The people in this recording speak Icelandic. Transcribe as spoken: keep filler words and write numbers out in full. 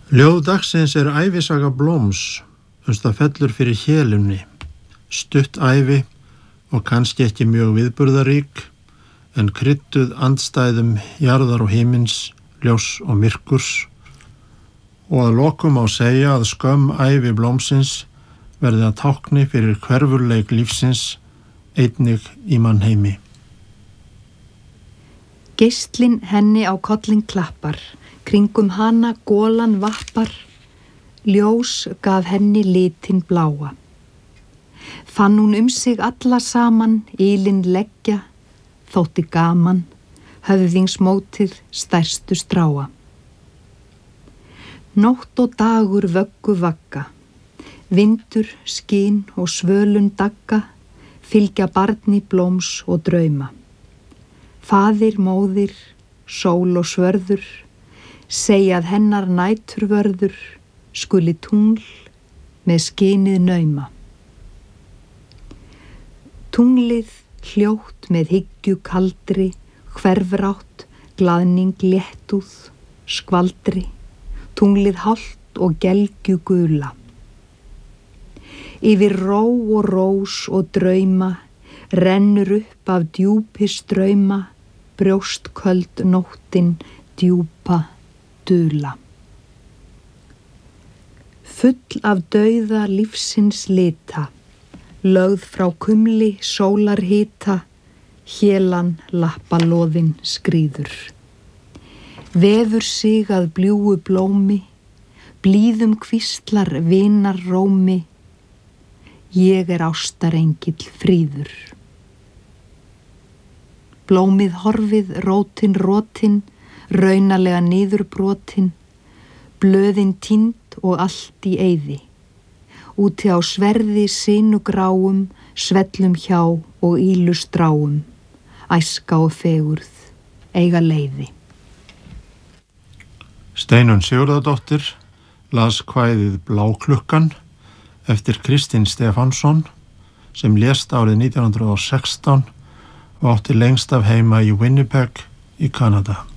Ljóð dagsins er ævisaga Blóms, uns það fellur fyrir hélunni, stutt ævi og kannski ekki mjög viðburðarík, en krydduð andstæðum jarðar og himins, ljós og myrkurs, og að lokum á segja að skömm ævi Blómsins verði að tákni fyrir hverfurleik lífsins, einnig í mannheimi. Geislinn henni á kollinn klappar, kringum hana golan vappar, ljós gaf henni litin bláa. Fann hún um sig alla saman, ylinn leggja, þótti gaman, höfðingsmótið stærstu stráa. Nótt og dagur vöggu vagga, vindur, skín og svölun dagga, fylgja barni Blóms og drauma. Faðir, móðir, sól og svörður, segjað hennar næturvörður, skuli tungl með skínið nauma. Tunglið hljótt með hyggju kaldri, hverfrátt, glaðning léttúð, skvaldri, tunglið hált og gelgju gula. Yfir ró og rós og drauma rennur upp af djúpi strauma, brjóstköld nóttin djúpa dula. Full af dauða lífsins lita, lögð frá kumli sólar hita, hélan lappalóðin skríður. Vefur sig að bljúgu blómi, blíðum kvíslar vinar rómi, ég er ástarengill fríður. Blómið horfið, rótin rótin, raunalega niðurbrotin, blöðin tínd og allt í eyði. Úti á sverði sinugráum, svellum hjá og ílu stráum, æska og fegurð, eiga leiði. Steinunn Sigurðardóttir las kvæðið Bláklukkan eftir Kristín Stefánsson sem lést árið nítján hundruð og sextán og átti lengst af heima í Winnipeg í Kanada.